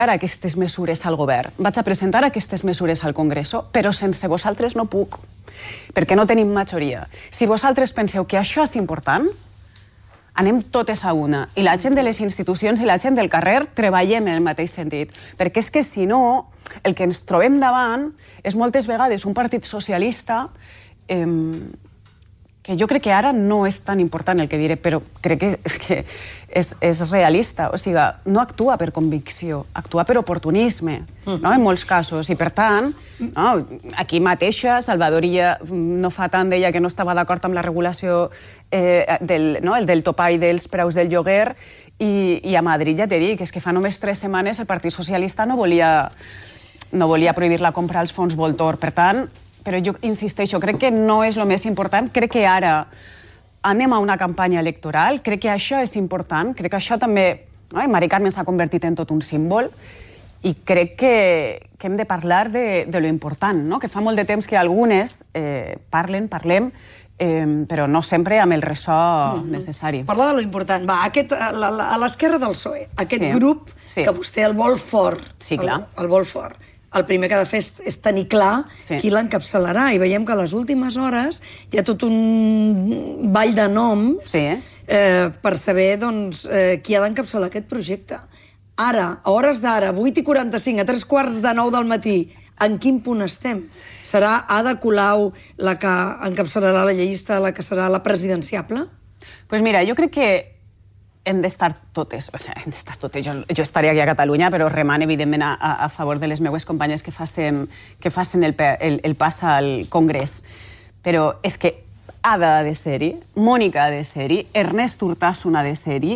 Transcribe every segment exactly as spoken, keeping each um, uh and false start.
ara aquestes mesures al govern, vaig a presentar aquestes mesures al Congreso, però sense vosaltres no puc, perquè no tenim majoria. Si vosaltres penseu que això és important, anem totes a una. I la gent de les institucions i la gent del carrer treballem en el mateix sentit. Perquè és que, si no, el que ens trobem davant és moltes vegades un partit socialista eh, que jo crec que ara no és tan important el que diré, però crec que, que és, és realista. O sigui, no actua per convicció, actua per oportunisme, no? En molts casos. I, per tant, no, aquí mateixa, Salvador Illa no fa tant deia que no estava d'acord amb la regulació eh, del, no, el del topall dels preus del lloguer, i, i a Madrid ja t'he dit que és que fa només tres setmanes el Partit Socialista no volia, no volia prohibir la compra als fons Voltor. Per tant, però jo insisteixo, crec que no és el més important, crec que ara anem a una campanya electoral, crec que això és important, crec que això també, no? Mari Carmen s'ha convertit en tot un símbol, i crec que, que hem de parlar de, de lo important, no? Que fa molt de temps que algunes eh, parlen, parlem, eh, però no sempre amb el ressò mm-hmm. necessari. Parla de lo important. Va, aquest, a l'esquerra del P S O E, aquest sí. grup sí. que vostè el vol fort, sí, clar. El, el vol fort, el primer que ha de fer és, és tenir clar sí. qui l'encapçalarà. I veiem que a les últimes hores hi ha tot un ball de noms sí. eh, per saber doncs, eh, qui ha d'encapçalar aquest projecte. Ara, a hores d'ara, vuit i quaranta-cinc, a tres quarts de nou del matí, en quin punt estem? Serà Ada Colau la que encapçalarà la lleista, la que serà la presidenciable? Doncs pues mira, jo crec que hem d'estar totes, o sigui, hem d'estar totes. Jo, jo estaria aquí a Catalunya, però remant, evidentment, a, a favor de les meves companyes que facin, que facin el, el, el pas al Congrés. Però és que Ada ha de ser-hi, Mònica ha de ser-hi, Ernest Urtasun ha de ser-hi,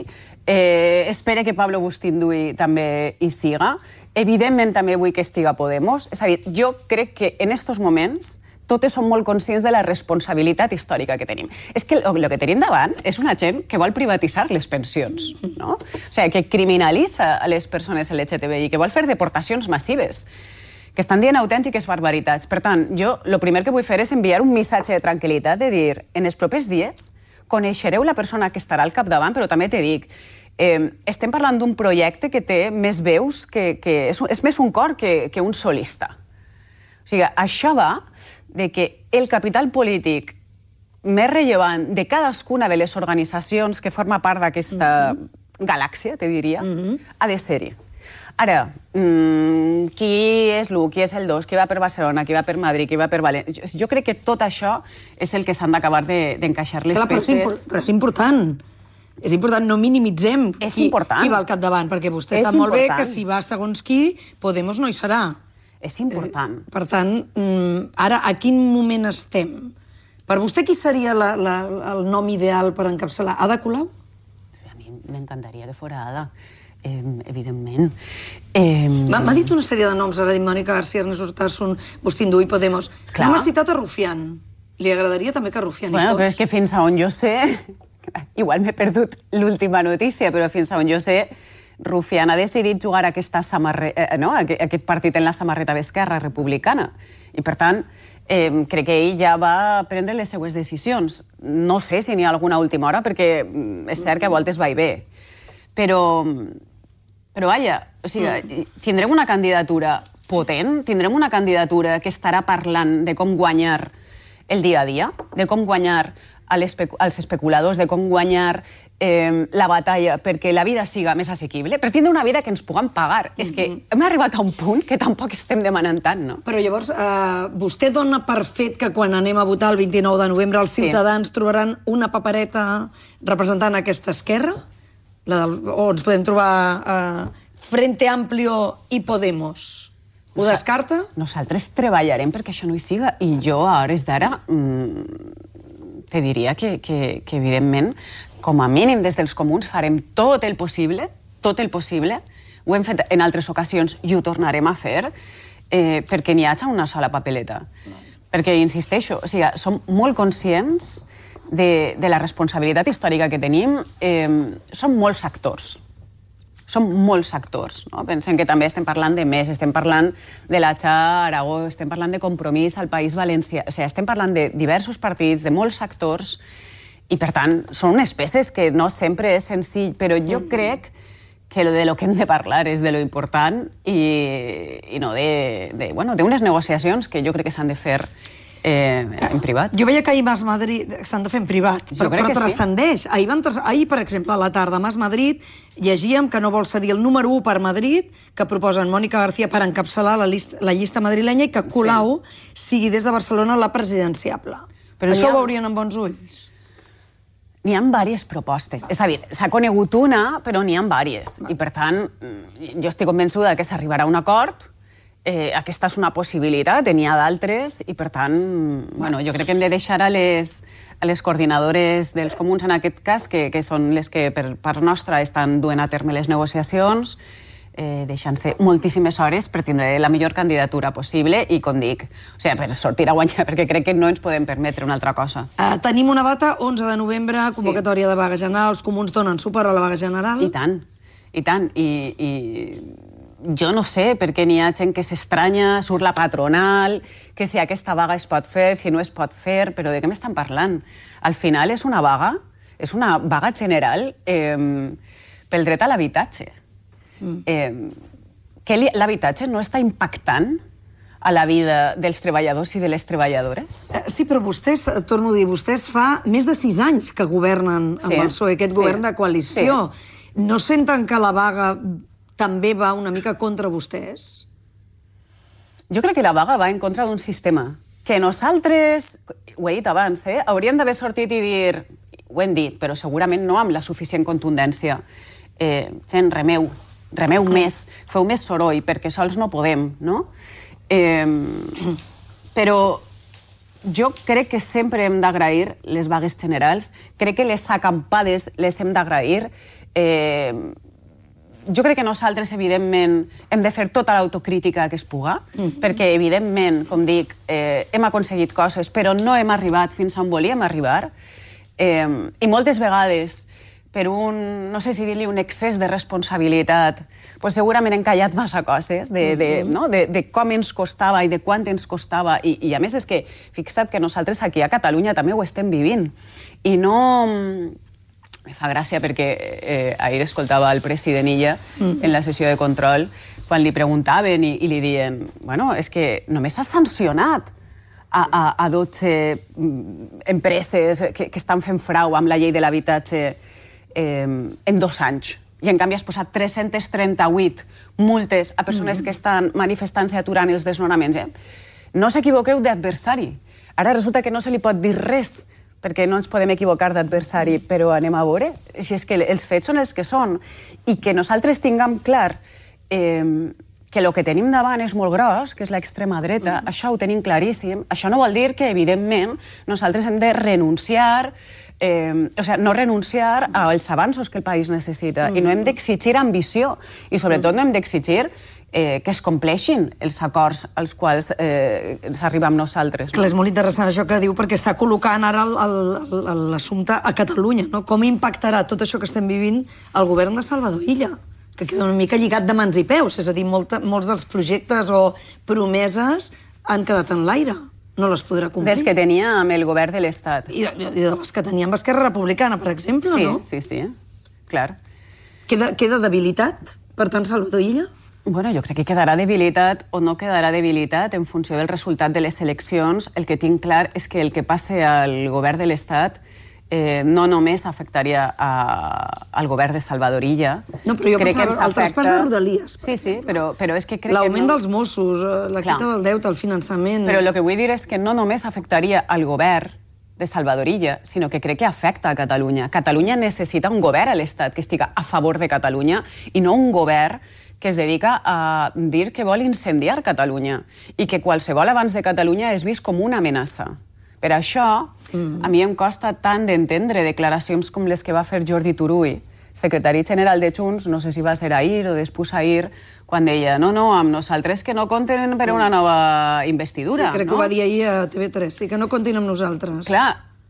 eh, espero que Pablo Agustín-Dui també hi siga, evidentment també vull que estiga Podemos. És a dir, jo crec que en estos moments totes som molt conscients de la responsabilitat històrica que tenim. És que el que tenim davant és una gent que vol privatitzar les pensions, no? O sigui, que criminalitza a les persones L G T B I, que vol fer deportacions massives, que estan dient autèntiques barbaritats. Per tant, jo el primer que vull fer és enviar un missatge de tranquil·litat, de dir, en els propers dies coneixereu la persona que estarà al capdavant, però també t'he dit, eh, estem parlant d'un projecte que té més veus, que, que és, és més un cor que, que un solista. O sigui, això va de que el capital polític més rellevant de cadascuna de les organitzacions que forma part d'aquesta mm-hmm. galàxia, te diria, mm-hmm. ha de ser-hi. Ara, mmm, qui és l'u, qui és el dos, qui va per Barcelona, qui va per Madrid, qui va per València... Jo, jo crec que tot això és el que s'han d'acabar d'encaixar de, les Clar, peces... Però és, però és important. És important, no minimitzem és qui, important. qui va al capdavant, perquè vostè és sap molt important. bé que si va segons qui, Podemos no hi serà. És important. Eh, per tant, ara, a quin moment estem? Per vostè, qui seria la, la, el nom ideal per encapçalar? Ada Colau? A mi m'encantaria que fora Ada, eh, evidentment. Eh... M'ha dit una sèrie de noms, ara ha dit Mònica García, Ernest Urtasun, Agustín-Dui, Podemos. Clar. No m'ha citat a Rufián. Li agradaria també que Rufián hi bueno, fos. Però és que fins a on jo sé... Igual m'he perdut l'última notícia, però fins a on jo sé... Rufián ha decidit jugar aquesta samarre... eh, no? aquest partit en la samarreta d'Esquerra Republicana. I, per tant, eh, crec que ell ja va prendre les seues decisions. No sé si n'hi ha alguna última hora, perquè és cert que a voltes va i bé. Però, però vaja, o sigui, tindrem una candidatura potent, tindrem una candidatura que estarà parlant de com guanyar el dia a dia, de com guanyar als especuladors, de com guanyar eh, la batalla perquè la vida siga més assequible, per tindre una vida que ens puguem pagar. Mm-hmm. És que hem arribat a un punt que tampoc estem demanant tant, no? Però llavors, eh, vostè dona per fet que quan anem a votar el vint-i-nou de novembre els ciutadans sí. trobaran una papereta representant aquesta esquerra? La del, o ens podem trobar eh, Frente Amplio i Podemos? Ho descarta? Nosaltres treballarem perquè això no hi siga, i jo a hores d'ara mmm, te diria que, que, que evidentment, com a mínim des dels comuns farem tot el possible, tot el possible, ho hem fet en altres ocasions i ho tornarem a fer, eh, perquè n'hi hagi una sola papeleta. Perquè, insisteixo, o sigui, som molt conscients de, de la responsabilitat històrica que tenim, eh, som molts actors. Som molts actors, no? Pensem que també estem parlant de més, estem parlant de la Xa Aragó, estem parlant de Compromís al País Valencià, o sigui, estem parlant de diversos partits, de molts actors, i per tant, són unes peces que no sempre és senzill, però jo crec que de lo que hem de parlar és de lo important i, i no de, de, bueno, d'unes negociacions que jo crec que s'han de fer eh, en privat. Jo veia que ahir Mas Madrid s'han de fer en privat, però, però transcendeix. Sí. Ahir, van, ahir, per exemple, a la tarda, Mas Madrid, llegíem que no vol cedir el número u per Madrid, que proposen Mònica García per encapçalar la, lista, la llista madrilenya i que Colau sí. sigui des de Barcelona la presidenciable. Però això ha... ho veurien amb bons ulls? N'hi ha diverses propostes. És a dir, s'ha conegut una, però n'hi ha diverses. I, per tant, jo estic convençuda que s'arribarà a un acord. Eh, aquesta és una possibilitat, n'hi ha d'altres, i, per tant, bueno, jo crec que hem de deixar a les, a les coordinadores dels comuns, en aquest cas, que, que són les que, per part nostra, estan duent a terme les negociacions, eh, deixant-se moltíssimes hores per tindre la millor candidatura possible i, com dic, o sigui, per sortir a guanyar, perquè crec que no ens podem permetre una altra cosa. Uh, tenim una data, onze de novembre, convocatòria sí. de vaga general. Els comuns donen suport a la vaga general? I tant, i tant. I, i jo no sé, perquè n'hi ha gent que s'estranya, surt la patronal, que si aquesta vaga es pot fer, si no es pot fer, però de què m'estan parlant? Al final és una vaga, és una vaga general eh, pel dret a l'habitatge. Mm. Eh, que l'habitatge no està impactant a la vida dels treballadors i de les treballadores? Eh, sí, però vostès, torno a dir, vostès fa més de sis anys que governen amb sí. el P S O E, aquest sí. govern de coalició. Sí. No senten que la vaga també va una mica contra vostès? Jo crec que la vaga va en contra d'un sistema que nosaltres, ho he dit abans, eh, hauríem d'haver sortit i dir, ho hem dit, però segurament no amb la suficient contundència. Eh, gent, remeu, remeu més, feu més soroll, perquè sols no podem, no? Eh, però jo crec que sempre hem d'agrair les vagues generals, crec que les acampades les hem d'agrair. Eh, jo crec que nosaltres, evidentment, hem de fer tota l'autocrítica que es puga, mm. perquè, evidentment, com dic, eh, hem aconseguit coses, però no hem arribat fins on volíem arribar. Eh, I moltes vegades, per un, no sé si dir-li un excés de responsabilitat, pues segurament hem callat massa coses de, de, no? de, de com ens costava i de quant ens costava. I, I a més és que, fixa't que nosaltres aquí a Catalunya també ho estem vivint. I no... Me fa gràcia perquè eh, ahir escoltava el president Illa mm. en la sessió de control quan li preguntaven i, i li diuen bueno, és que només has sancionat a, a, a dotze empreses que, que estan fent frau amb la llei de l'habitatge eh, en dos anys. I en canvi has posat tres-centes trenta-vuit multes a persones mm. que estan manifestant-se aturant els desnonaments. Eh? No s'equivoqueu d'adversari. Ara resulta que no se li pot dir res perquè no ens podem equivocar d'adversari, però anem a veure si és que els fets són els que són i que nosaltres tinguem clar eh, que el que tenim davant és molt gros, que és l'extrema dreta, mm. això ho tenim claríssim. Això no vol dir que, evidentment, nosaltres hem de renunciar, eh, o sigui, no renunciar als avanços que el país necessita mm. i no hem d'exigir ambició i, sobretot, no hem d'exigir Eh, que es compleixin els acords als quals eh, s'arriba amb nosaltres. No? És molt interessant això que diu, perquè està col·locant ara l'assumpte a Catalunya. No? Com impactarà tot això que estem vivint el govern de Salvador Illa? Que queda una mica lligat de mans i peus. És a dir, molta, molts dels projectes o promeses han quedat en l'aire. No les podrà complir. Dels que tenia amb el govern de l'Estat. I, I de les que tenia amb Esquerra Republicana, per exemple, sí, no? Sí, sí, clar. Queda, queda debilitat, per tant, Salvador Illa? Bueno, jo crec que quedarà debilitat o no quedarà debilitat en funció del resultat de les eleccions. El que tinc clar és que el que passe al govern de l'Estat eh, no només afectaria a, al govern de Salvador Illa. No, però jo crec pensava el traspàs de Rodalies. Sí, sí, però, però és que crec que l'augment no... dels Mossos, la quita del deute, el finançament... Però el que vull dir és que no només afectaria al govern de Salvador Illa, sinó que crec que afecta a Catalunya. Catalunya necessita un govern a l'Estat que estiga a favor de Catalunya i no un govern que es dedica a dir que vol incendiar Catalunya i que qualsevol avanç de Catalunya és vist com una amenaça. Per això, mm. a mi em costa tant d'entendre declaracions com les que va fer Jordi Turull, secretari general de Junts, no sé si va ser ahir o després ahir, quan deia, no, no, amb nosaltres que no compten per una nova investidura. Sí, crec no? que ho va dir ahir a T V tres, sí, que no comptin amb nosaltres. Clar,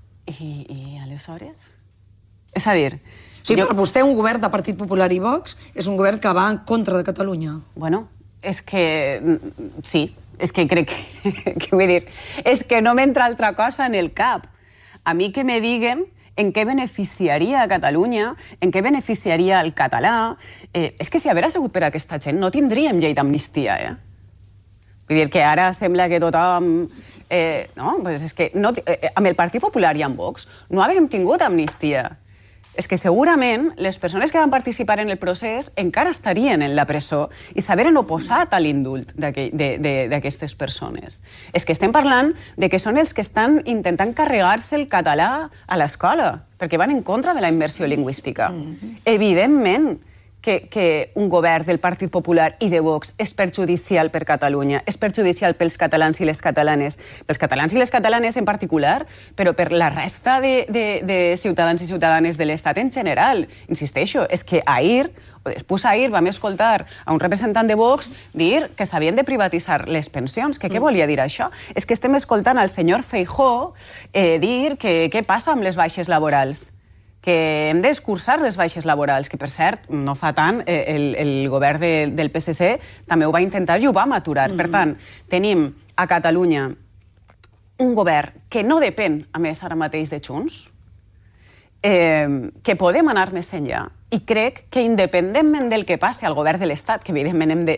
i, i aleshores? És a dir... Sí, jo... per vostè un govern de Partit Popular i Vox és un govern que va en contra de Catalunya. Bueno, és que... sí, és que crec que... Què vull dir? És que no m'entra altra cosa en el cap. A mi que me diguen en què beneficiaria a Catalunya, en què beneficiaria el català. Eh, és que si hagués sigut per aquesta gent no tindríem llei d'amnistia, eh? Vull dir que ara sembla que tothom... Eh, no, pues és que no, eh, amb el Partit Popular i amb Vox no havíem tingut amnistia. És que segurament les persones que van participar en el procés encara estarien en la presó i s'haveren oposat a l'indult d'aquestes persones. És que estem parlant de que són els que estan intentant carregar-se el català a l'escola, perquè van en contra de la immersió lingüística. Evidentment que, que un govern del Partit Popular i de Vox és perjudicial per Catalunya, és perjudicial pels catalans i les catalanes, pels catalans i les catalanes en particular, però per la resta de, de, de ciutadans i ciutadanes de l'Estat en general. Insisteixo, és que ahir, o després ahir, vam escoltar a un representant de Vox dir que s'havien de privatitzar les pensions. Que què volia dir això? És que estem escoltant al senyor Feijóo eh, dir que què passa amb les baixes laborals, que hem d'escurçar les baixes laborals, que per cert, no fa tant, el, el govern de, del P S C també ho va intentar i ho vam aturar. Mm-hmm. Per tant, tenim a Catalunya un govern que no depèn, a més, ara mateix de Junts, eh, que podem anar més enllà, i crec que independentment del que passi al govern de l'Estat, que evidentment hem de,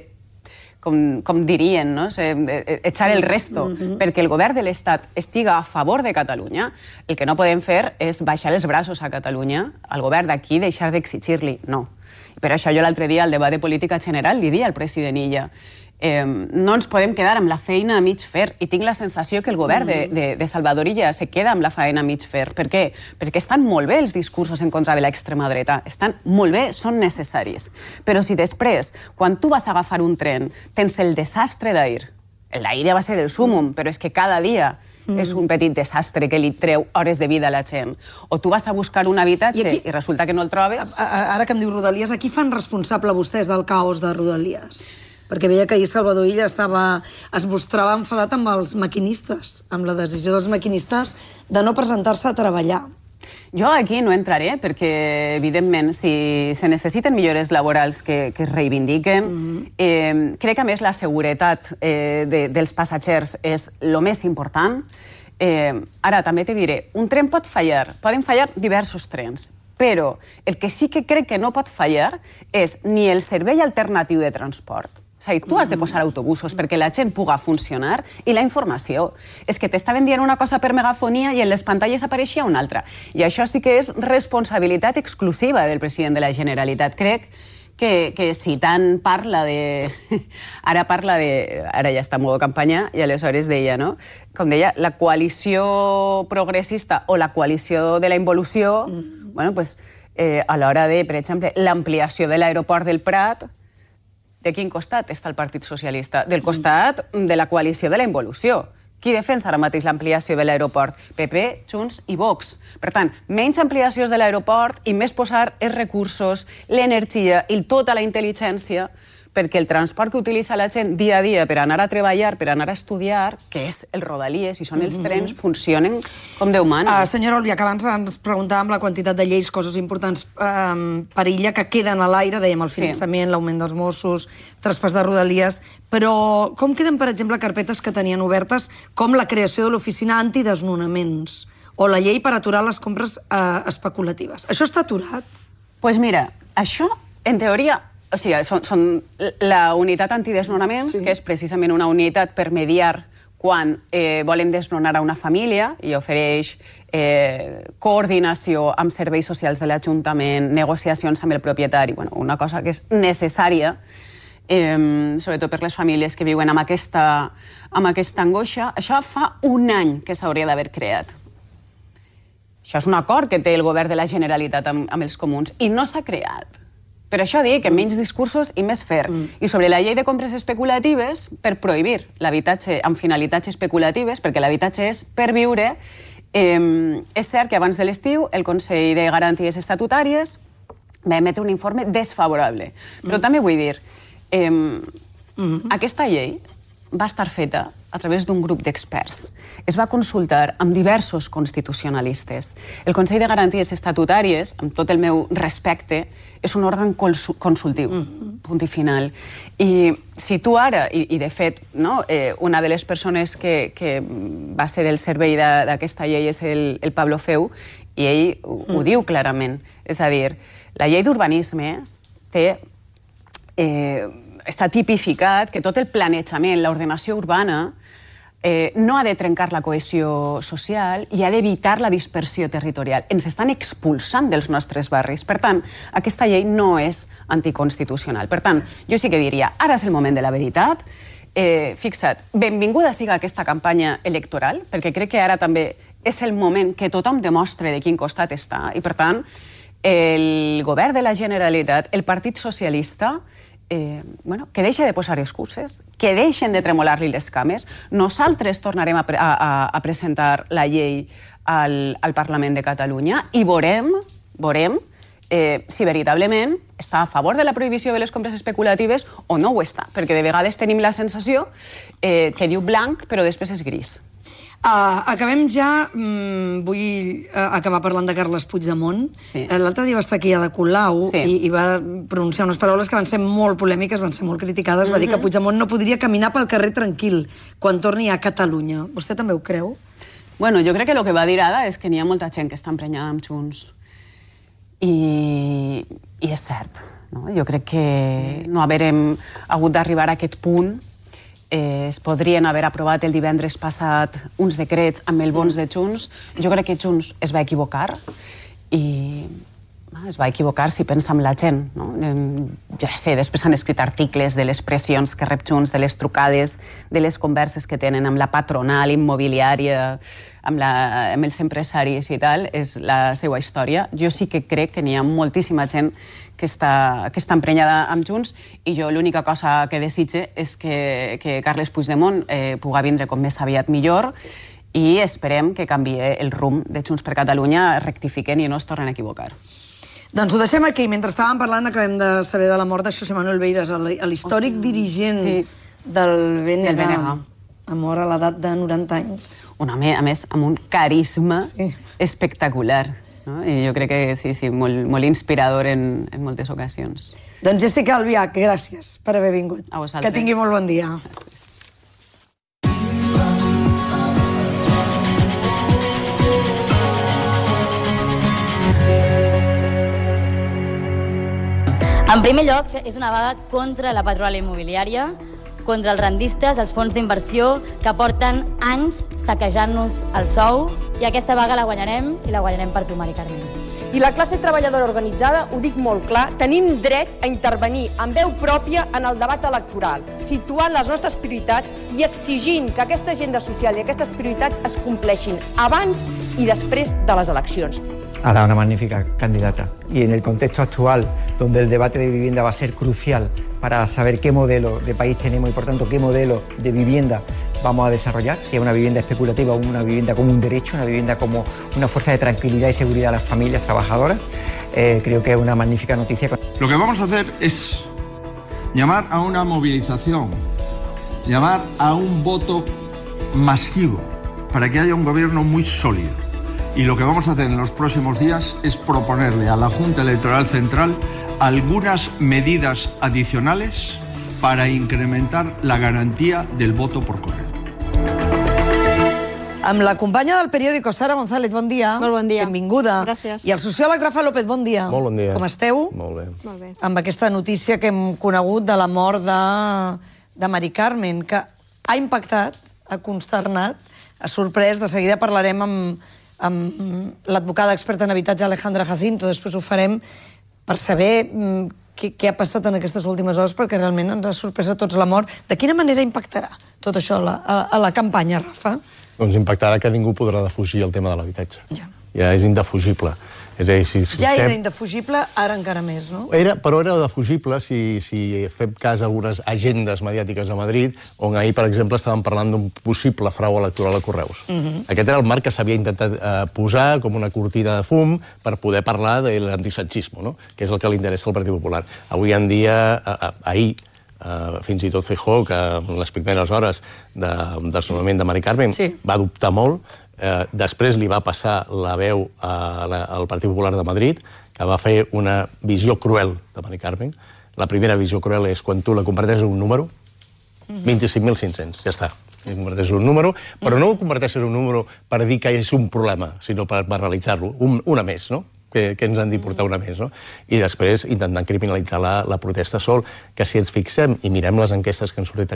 com, com dirien, no? echar el resto, mm-hmm. perquè el govern de l'Estat estiga a favor de Catalunya, el que no podem fer és baixar els braços a Catalunya, al govern d'aquí, deixar d'exigir-li, no. I per això jo l'altre dia, al debat de política general, li dia al president Illa, eh, no ens podem quedar amb la feina a mig fer, i tinc la sensació que el govern de, de, de Salvador Illa se queda amb la feina a mig fer. Per què? Perquè estan molt bé els discursos en contra de l'extrema dreta, estan molt bé, són necessaris. Però si després, quan tu vas a agafar un tren, tens el desastre d'ahir, el d'ahir ja va ser el súmum, però és que cada dia Mm. és un petit desastre que li treu hores de vida a la gent. O tu vas a buscar un habitatge i, aquí, i resulta que no el trobes... Ara que em diu Rodalies, a qui fan responsable vostès del caos de Rodalies? Perquè veia que ahir Salvador Illa estava, es mostrava enfadat amb els maquinistes, amb la decisió dels maquinistes de no presentar-se a treballar. Jo aquí no entraré perquè, evidentment, si se necessiten millores laborals que, que es reivindiquen, mm-hmm. eh, crec que, a més, la seguretat eh, de, dels passatgers és el més important. Eh, ara, també te diré, un tren pot fallar, poden fallar diversos trens, però el que sí que crec que no pot fallar és ni el servei alternatiu de transport. És a dir, tu has de posar autobusos perquè la gent puga funcionar i la informació. És que t'estaven dient una cosa per megafonia i en les pantalles apareixia una altra. I això sí que és responsabilitat exclusiva del president de la Generalitat. Crec que, que si tant parla de... Ara parla de... Ara ja està en modo campanya i aleshores deia, no? Com deia, la coalició progressista o la coalició de la involució, mm. bueno, pues, eh, a l'hora de, per exemple, l'ampliació de l'aeroport del Prat, de quin costat està el Partit Socialista? Del costat de la coalició de la involució. Qui defensa ara mateix l'ampliació de l'aeroport? P P, Junts i Vox. Per tant, menys ampliacions de l'aeroport i més posar els recursos, l'energia i tota la intel·ligència perquè el transport que utilitza la gent dia a dia per anar a treballar, per anar a estudiar, que és el Rodalies i són els trens, funcionen com Déu mana. Uh, senyora Olbia, que abans ens preguntàvem la quantitat de lleis, coses importants um, per Illa, que queden a l'aire, dèiem el finançament, sí. l'augment dels Mossos, traspàs de Rodalies, però com queden, per exemple, carpetes que tenien obertes, com la creació de l'oficina antidesnonaments o la llei per aturar les compres uh, especulatives? Això està aturat? Doncs pues mira, això, en teoria, o sigui, són, són la unitat antidesnonaments, sí. que és precisament una unitat per mediar quan eh, volen desnonar a una família i ofereix eh, coordinació amb serveis socials de l'Ajuntament, negociacions amb el propietari, bueno, una cosa que és necessària, eh, sobretot per les famílies que viuen amb aquesta, amb aquesta angoixa. Això fa un any que s'hauria d'haver creat. Això és un acord que té el govern de la Generalitat amb, amb els comuns i no s'ha creat. Per això dic que menys discursos i més fer. Mm. I sobre la llei de compres especulatives, per prohibir l'habitatge amb finalitats especulatives, perquè l'habitatge és per viure, eh, és cert que abans de l'estiu el Consell de Garanties Estatutàries va emetre un informe desfavorable. Però mm. també vull dir, eh, mm-hmm. aquesta llei va estar feta a través d'un grup d'experts. Es va consultar amb diversos constitucionalistes. El Consell de Garanties Estatutàries, amb tot el meu respecte, és un òrgan consultiu, mm-hmm. punt i final. I si tu ara, i, i de fet, no, eh, una de les persones que, que va ser el servei d'aquesta llei és el, el Pablo Feu, i ell ho diu clarament. És a dir, la llei d'urbanisme té... està tipificat que tot el planejament, l'ordenació urbana, no ha de trencar la cohesió social i ha d'evitar la dispersió territorial. Ens estan expulsant dels nostres barris. Per tant, aquesta llei no és anticonstitucional. Per tant, jo sí que diria, ara és el moment de la veritat. Fixa't, benvinguda siga aquesta campanya electoral, perquè crec que ara també és el moment que tothom demostre de quin costat està. I, per tant, el govern de la Generalitat, el Partit Socialista, que deixi de posar excuses, que deixen de tremolar-li les cames. Nosaltres tornarem a presentar la llei al Parlament de Catalunya i veurem si veritablement està a favor de la prohibició de les compres especulatives o no ho està, perquè de vegades tenim la sensació que diu blanc però després és gris. Acabem ja, vull acabar parlant de Carles Puigdemont. L'altre dia va estar aquí a Ada Colau i va pronunciar unes paraules que van ser molt polèmiques, van ser molt criticades. Va dir que Puigdemont no podria caminar pel carrer tranquil quan torni a Catalunya. Vostè també ho creu? Bueno, jo crec que el que va dir ara és que n'hi ha molta gent que està emprenyada amb Junts. I és cert. Jo crec que no haverem hagut d'arribar a aquest punt. Es podrien haver aprovat el divendres passat uns decrets amb el bons de Junts. Jo crec que Junts es va equivocar i es va equivocar si pensa en la gent. Jo sé, després han escrit articles de les pressions que rep Junts, de les trucades, de les converses que tenen amb la patronal immobiliària, amb els empresaris i tal, és la seva història. Jo sí que crec que n'hi ha moltíssima gent que està emprenyada amb Junts i jo l'única cosa que desitge és que Carles Puigdemont pugui vindre com més aviat millor i esperem que canvie el rumb de Junts per Catalunya, rectifiquen i no es tornen a equivocar. Doncs ho deixem aquí. Mentre estàvem parlant acabem de saber de la mort de José Manuel Beiras, l'històric dirigent del B N G, mort a l'edat de noranta anys. Un home, a més, amb un carisma espectacular. I jo crec que sí, sí, molt inspirador en moltes ocasions. Doncs Jéssica Albiach, gràcies per haver vingut. A vosaltres. Que tingui molt bon dia. Gràcies. En primer lloc, és una vaga contra la patronal immobiliària, contra els rendistes, els fons d'inversió que porten anys saquejant-nos el sou, i aquesta vaga la guanyarem i la guanyarem per tu, Mari Carmen. I la classe treballadora organitzada, ho dic molt clar, tenim dret a intervenir amb veu pròpia en el debat electoral, situant les nostres prioritats i exigint que aquesta agenda social i aquestes prioritats es compleixin abans i després de les eleccions. Ada, una magnífica candidata. Y en el contexto actual, donde el debate de vivienda va a ser crucial para saber qué modelo de país tenemos y, por tanto, qué modelo de vivienda vamos a desarrollar, si es una vivienda especulativa o una vivienda como un derecho, una vivienda como una fuerza de tranquilidad y seguridad a las familias trabajadoras, eh, creo que es una magnífica noticia. Lo que vamos a hacer es llamar a una movilización, llamar a un voto masivo para que haya un gobierno muy sólido. Y lo que vamos a hacer en los próximos días es proponerle a la Junta Electoral Central algunas medidas adicionales para incrementar la garantía del voto por correo. Amb la companya del periòdico, Sara González, bon dia. Molt bon dia. Benvinguda. Gràcies. I el sociòleg Rafa López, bon dia. Molt bon dia. Com esteu? Molt bé. Molt bé. Amb aquesta notícia que hem conegut de la mort de Mari Carmen, que ha impactat, ha consternat, ha sorprès. De seguida parlarem amb amb l'advocada experta en habitatge Alejandra Jacinto. Després ho farem per saber què ha passat en aquestes últimes hores, perquè realment ens ha sorprès a tots la mort. De quina manera impactarà tot això a la campanya, Rafa? Doncs impactarà que ningú podrà defugir el tema de l'habitatge. Ja. Ja és indefugible. És a dir, si, si ja era fem... indefugible, ara encara més, no? Era, però era defugible si, si fem cas a algunes agendes mediàtiques a Madrid, on ahir, per exemple, estàvem parlant d'un possible frau electoral a Correus. Uh-huh. Aquest era el marc que s'havia intentat eh, posar com una cortina de fum per poder parlar de l'antisanchisme, no? Que és el que li interessa al Partit Popular. Avui en dia, eh, ahir, eh, fins i tot Feijóo, que en les primeres hores de desnonament de Mari Carmen sí. va dubtar molt. Eh, després li va passar la veu a la, al Partit Popular de Madrid, que va fer una visió cruel de Mari Carmen. La primera visió cruel és quan tu la converteixes en un número, vint-i-cinc mil cinc-cents, ja està. que converteixis en un número, però no ho converteixis en un número per dir que és un problema, sinó per banalitzar-lo, un, una més, no? Que, que ens han d'importar una més, no? I després intentant criminalitzar la, la protesta sol, que si ens fixem i mirem les enquestes que han sortit